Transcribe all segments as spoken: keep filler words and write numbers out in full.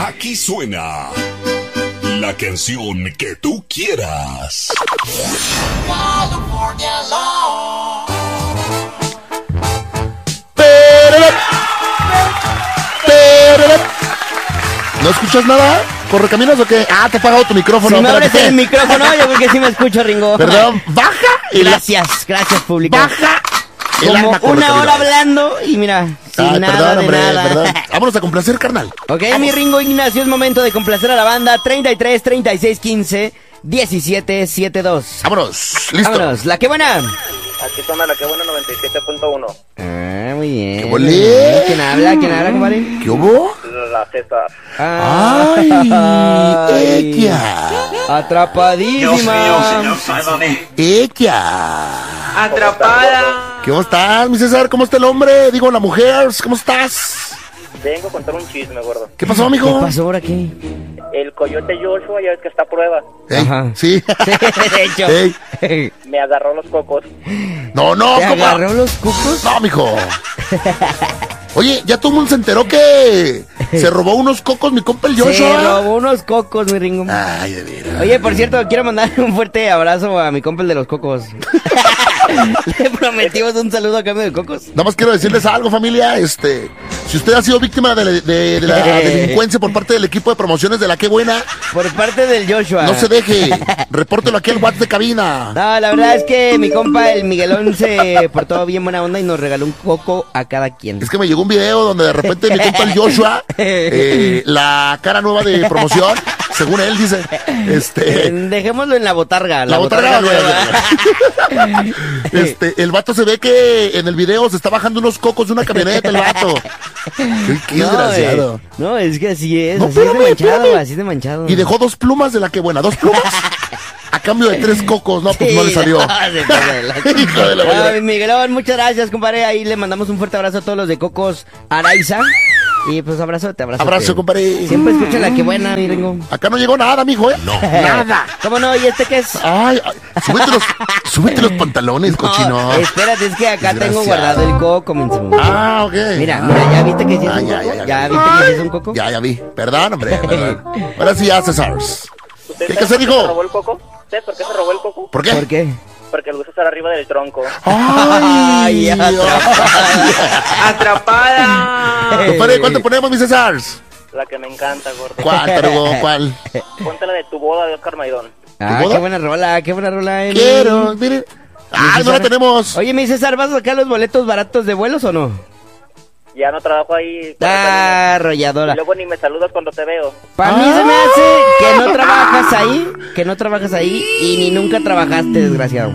Aquí suena la canción que tú quieras. California Love. ¿No escuchas nada? ¿Correcaminos o qué? Ah, te he apagado tu micrófono. Si me abres el micrófono, yo creo que sí me escucho, Ringo. Perdón, baja. Y gracias, la... gracias, público. Baja. Como una hora hablando y mira, sin Ay, nada perdón, de hombre, nada. Perdón. Vámonos a complacer, carnal. Ok, Vamos. mi Ringo Ignacio, es momento de complacer a la banda. Treinta y tres, treinta y seis, quince, diecisiete, setenta y dos. Vámonos, listo. Vámonos, la que buena. Aquí suena la que buena noventa y siete punto uno. Ah, muy bien. ¿Qué bolé? ¿Quién habla? ¿Quién habla, compadre? ¿Qué hubo? La César. Ay, ella. Atrapadísima. Ella. Atrapada. ¿Cómo estás, mi César? ¿Cómo está el hombre? Digo, la mujer, ¿cómo estás? Vengo a contar un chisme, gordo. ¿Qué pasó, amigo? ¿Qué pasó ahora qué? El coyote Joshua, ya ves que está a prueba. Ey, Ajá. sí. De hecho. Ey. Me agarró los cocos. No, no, ¿Te ¿cómo? agarró los cucos? No, mijo. Oye, ya todo el mundo se enteró que se robó unos cocos mi compa el Joshua. Se robó unos cocos, mi Ringo. Ay, de veras. Oye, por cierto, quiero mandar un fuerte abrazo a mi compa el de los cocos. Le prometimos un saludo a cambio de cocos. Nada más quiero decirles algo, familia. Este, si usted ha sido víctima de, de- de la delincuencia por parte del equipo de promociones de La Qué Buena, Por parte del Joshua. no se deje. Repórtelo aquí al WhatsApp de cabina. No, la verdad es que mi compa el Miguelón se portó bien buena onda y nos regaló un coco a cada quien. Es que me llegó un video donde de repente mi compa el Joshua, eh, la cara nueva de promoción, según él dice, Eh, este, Dejémoslo en la botarga. la botarga nueva. Este, el vato se ve que en el video se está bajando unos cocos de una camioneta, el vato. Qué, qué No, desgraciado. eh, no, es que así es, No, así es de espérame, manchado, espérame. así es de manchado. Y dejó dos plumas de La Qué Buena, dos plumas. A cambio de tres cocos, no, pues Sí, no le salió. no, se pasa de lanza. Hijo de la Ah, buena. mi Miguelón, muchas gracias, compadre. Ahí le mandamos un fuerte abrazo a todos los de Cocos Araiza. Y pues abrazo, te abrazo. Abrazo, compadre. Siempre escucha La Qué Buena, mi Ringo. Acá no llegó nada, mijo, ¿eh? No, nada. ¿Cómo no? ¿Y este qué es? Ay, ay, súbete los, súbete los pantalones, cochino. No, espérate, es que acá tengo Desgraciado. guardado el coco, menso. Ah, ok. Mira, mira, ¿ya viste que sí es Ah, un ya, coco? ya, ya. ¿Ya viste que sí es un coco? Ya, ya vi. Perdón, hombre, perdón. Ahora sí ya, César. ¿Usted ¿Qué hay sabe que hacer, por qué hijo? se robó el coco? ¿Usted por qué se robó el coco? ¿Por qué? ¿Por qué? Porque lo gusta estar arriba del tronco. Ay, Ay, atrapada. Atrapada. Compadre, ¿cuál te ponemos, mi César? La que me encanta, gordo. ¿Cuál, tarugo? ¿Cuál? Ponte la de tu boda de Oscar Maidón. Ah, boda? qué buena rola, qué buena rola. eh, Quiero, miren. Ay, no la tenemos. Oye, mi César, ¿vas a sacar los boletos baratos de vuelos o no? Ya no trabajo ahí. Ah, Y arrolladora. luego ni me saludas cuando te veo. Para mí se me hace que no trabajas ahí, que no trabajas ahí y ni nunca trabajaste, desgraciado.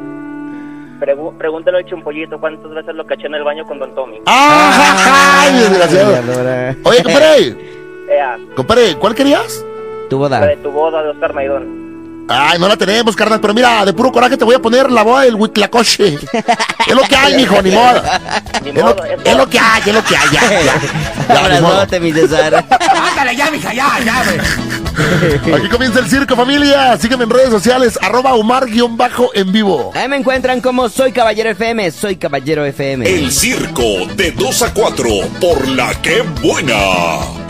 Pregu- pregúntale al Chumpollito cuántas veces lo caché en el baño con Don Tommy. Ay, desgraciado. Arrolladora. Oye, compadre. Ea, Compadre, ¿cuál querías? Tu la boda. de tu boda de Oscar Maidón. Ay, no la tenemos, carnal, pero mira, de puro coraje te voy a poner la boda del Huitlacoche. Es lo que hay, mijo, ni modo. Ni Es lo, modo, es es lo que hay, es lo que hay, ya, ya. Ya, ni modo. Abrazote, mi César. Ándale ya, mija, ya, ya, güey. Aquí comienza el circo, familia. Sígueme en redes sociales, arroba Omar-en vivo. Ahí me encuentran como Soy Caballero F M, Soy Caballero F M. El circo de dos a cuatro por La Qué Buena.